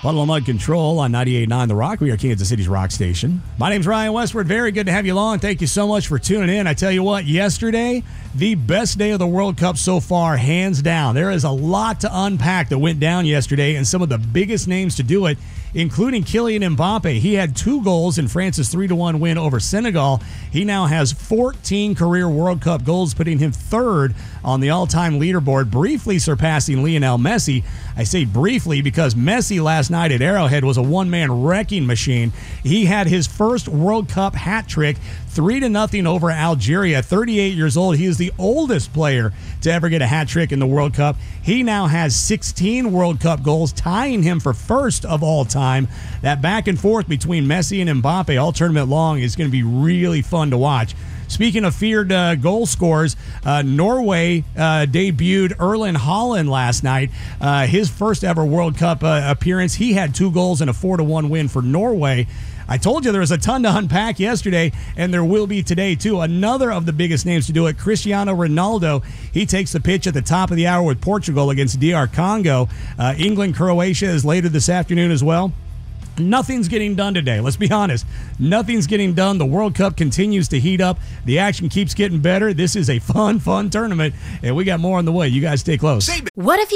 Puddle of Mud Control on 98.9 The Rock. We are Kansas City's rock station. My name's Ryan Westward. Very good to have you along. Thank you so much for tuning in. I tell you what, yesterday, the best day of the World Cup so far, hands down. There is a lot to unpack that went down yesterday, and some of the biggest names to do it, including Kylian Mbappe. He had 2 goals in France's 3-1 win over Senegal. He now has 14 career World Cup goals, putting him third on the all-time leaderboard, briefly surpassing Lionel Messi. I say briefly because Messi last night at Arrowhead was a one-man wrecking machine. He had his first World Cup hat trick, 3-0 over Algeria. 38 years old. He is the oldest player to ever get a hat trick in the World Cup. He now has 16 World Cup goals, tying him for first of all time. That back and forth between Messi and Mbappe all tournament long is going to be really fun to watch. Speaking of feared goal scorers, Norway debuted Erling Haaland last night. His first ever World Cup appearance. He had 2 goals in a 4-1 win for Norway. I told you there was a ton to unpack yesterday, and there will be today, too. Another of the biggest names to do it, Cristiano Ronaldo. He takes the pitch at the top of the hour with Portugal against DR Congo. England-Croatia is later this afternoon as well. Nothing's getting done today. Let's be honest. Nothing's getting done. The World Cup continues to heat up. The action keeps getting better. This is a fun tournament, and we got more on the way. You guys stay close. What if